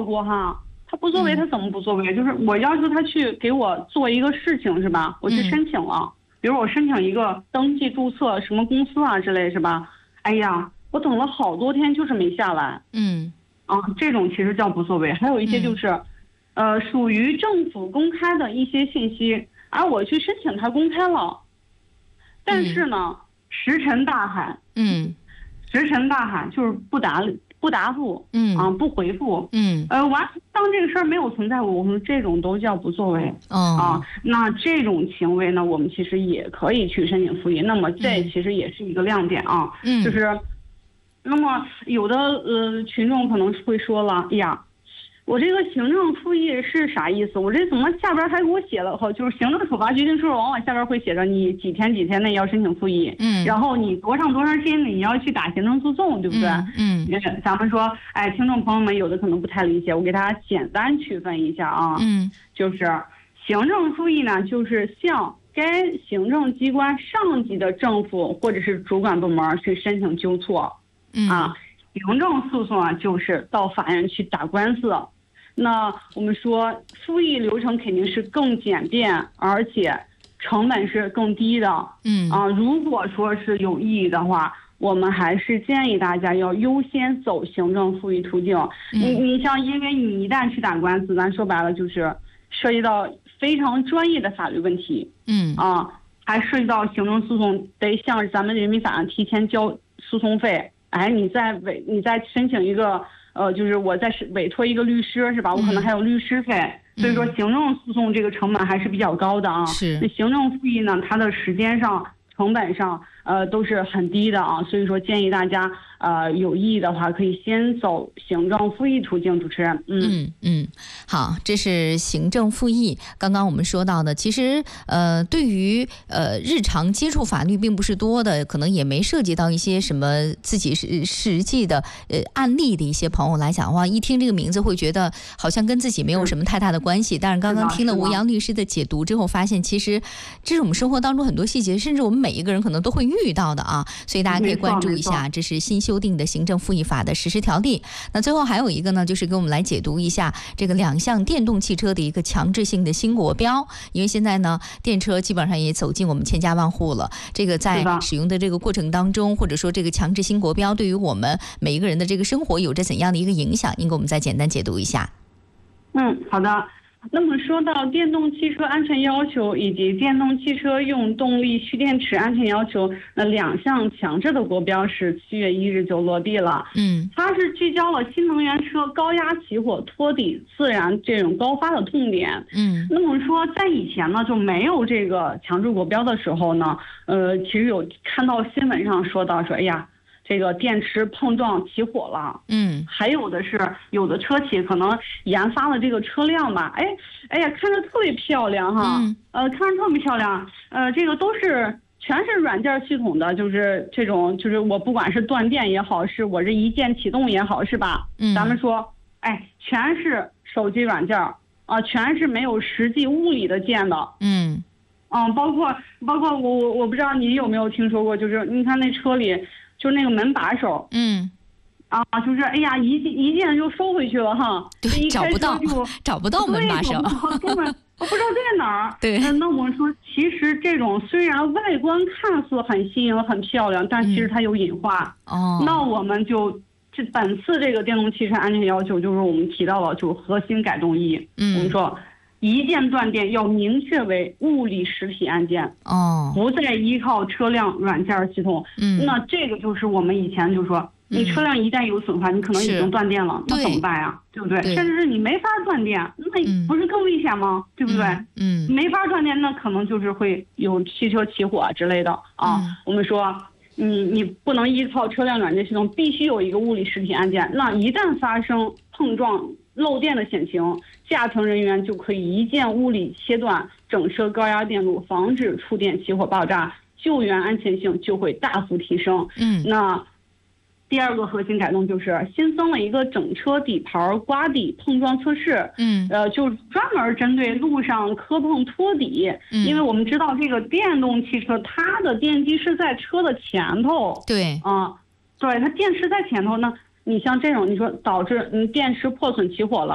不哈？他不作为，他怎么不作为？就是我要求他去给我做一个事情是吧？我去申请了，比如我申请一个登记注册什么公司啊之类是吧？哎呀，我等了好多天就是没下来。这种其实叫不作为。还有一些就是，属于政府公开的一些信息，而我去申请它公开了，但是呢，石沉大海。石沉大海就是不答复，不回复，当这个事儿没有存在，我们这种都叫不作为。那这种行为呢，我们其实也可以去申请复议。那么这其实也是一个亮点啊，就是，那么有的群众可能会说了，哎呀，我这个行政复议是啥意思？我这怎么下边还给我写了就是行政处罚决定书往往下边会写着你几天内要申请复议，然后你多长时间你要去打行政诉讼，对不对？咱们说，哎，听众朋友们有的可能不太理解，我给大家简单区分一下啊，就是行政复议呢，就是向该行政机关上级的政府或者是主管部门去申请纠错，行政诉讼啊，就是到法院去打官司。那我们说复议流程肯定是更简便，而且成本是更低的。如果说是有意义的话，我们还是建议大家要优先走行政复议途径。你像，因为你一旦去打官司，咱说白了就是涉及到非常专业的法律问题。还涉及到行政诉讼，得向咱们人民法院提前交诉讼费。你再申请一个。就是我在委托一个律师是吧？我可能还有律师费，所以说行政诉讼这个成本还是比较高的啊。那行政复议呢，它的时间上、成本上，都是很低的啊。所以说建议大家，有意义的话可以先走行政复议途径。主持人， 好，这是行政复议。刚刚我们说到的，其实对于日常接触法律并不是多的，可能也没涉及到一些什么自己实际的案例的一些朋友来讲的话，一听这个名字会觉得好像跟自己没有什么太大的关系。但是刚刚听了吴阳律师的解读之后，发现其实这是我们生活当中很多细节，甚至我们每一个人可能都会遇到的啊。所以大家可以关注一下，这是新修订的行政复议法的实施条例。那最后还有一个呢，就是给我们来解读一下这个2项电动汽车的一个强制性的新国标。因为现在呢，电车基本上也走进我们千家万户了。这个在使用的这个过程当中，或者说这个强制新国标对于我们每一个人的这个生活有着怎样的一个影响？您给我们再简单解读一下。 好的。那么说到电动汽车安全要求以及电动汽车用动力蓄电池安全要求，那2项强制的国标是7月1日就落地了。它是聚焦了新能源车高压起火、脱底、自燃这种高发的痛点。那么说在以前呢就没有这个强制国标的时候呢，其实有看到新闻上说到说，哎呀，这个电池碰撞起火了，还有的是有的车企可能研发了这个车辆吧，哎呀，看着特别漂亮哈，看着特别漂亮，这个都是全是软件系统的，就是这种，就是我不管是断电也好，是我这一键启动也好，是吧？咱们说，全是手机软件啊，全是没有实际物理的键的，包括我不知道你有没有听说过，就是你看那车里。就是那个门把手，就是哎呀，一键就收回去了哈， 对，找不到门把手， 根本我不知道在哪儿。 对， 那我们说，其实这种虽然外观看似很新颖、很漂亮，但其实它有隐患。那我们就本次这个电动汽车安全要求，就是我们提到了，就是核心改动1，我们说。一键断电要明确为物理实体按键，不再依靠车辆软件系统。那这个就是我们以前就说，你车辆一旦有损坏，你可能已经断电了，那怎么办呀？对不对？甚至是你没法断电，那不是更危险吗？对不对？没法断电，那可能就是会有汽车起火之类的啊。我们说，你不能依靠车辆软件系统，必须有一个物理实体按键。那一旦发生碰撞、漏电的险情，驾乘人员就可以一键物理切断整车高压电路，防止触电起火爆炸，救援安全性就会大幅提升。那第2个核心改动就是新增了一个整车底盘刮底碰撞测试。就专门针对路上磕碰脱底。因为我们知道这个电动汽车它的电机是在车的前头。 对， 对，它电池在前头呢。你像这种，你说导致电池破损起火了，